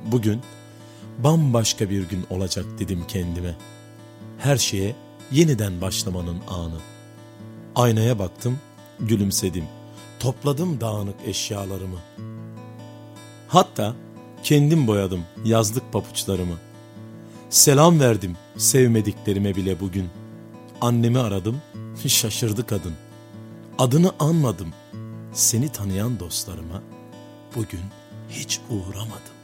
Bugün bambaşka bir gün olacak dedim kendime. Her şeye yeniden başlamanın anı. Aynaya baktım, gülümsedim. Topladım dağınık eşyalarımı. Hatta kendim boyadım yazlık papuçlarımı. Selam verdim sevmediklerime bile bugün. Annemi aradım, şaşırdı kadın. Adını anmadım. Seni tanıyan dostlarıma bugün hiç uğramadım.